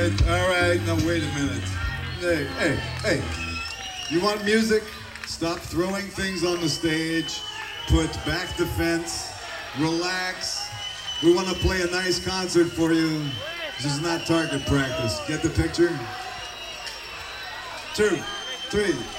minute. All right, now wait a minute. Hey. You want music? Stop throwing things on the stage. Put back the fence. Relax. We want to play a nice concert for you. This is not target practice. Get the picture? 2, 3.